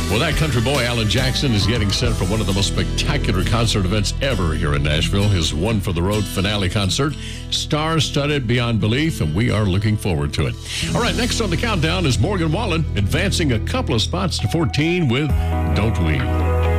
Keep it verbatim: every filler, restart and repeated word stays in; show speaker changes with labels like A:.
A: Well, that country boy, Alan Jackson, is getting set for one of the most spectacular concert events ever here in Nashville. His One for the Road finale concert, star-studded beyond belief, and we are looking forward to it. All right, next on the countdown is Morgan Wallen, advancing a couple of spots to fourteen with Don't We.